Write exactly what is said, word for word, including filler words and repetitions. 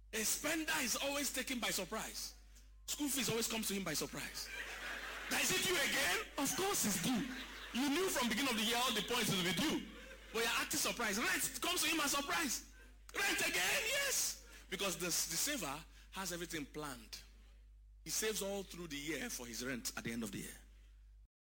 A spender is always taken by surprise. School fees always comes to him by surprise. Now, is it due again? Of course it's due. You knew from beginning of the year all the points will be due. But you're acting surprised. Rent comes to him as surprise. Rent again? Yes. Because the, the saver has everything planned. He saves all through the year for his rent at the end of the year.